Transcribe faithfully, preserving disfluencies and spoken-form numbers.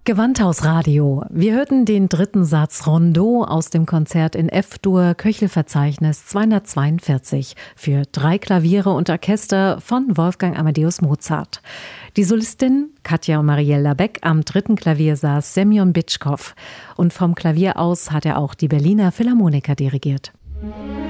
Gewandhausradio. Wir hörten den dritten Satz Rondeau aus dem Konzert in F-Dur, Köchelverzeichnis zweihundertzweiundvierzig für drei Klaviere und Orchester von Wolfgang Amadeus Mozart. Die Solistin Katja Marielle Labec, am dritten Klavier saß Semjon Bitschkow und vom Klavier aus hat er auch die Berliner Philharmoniker dirigiert.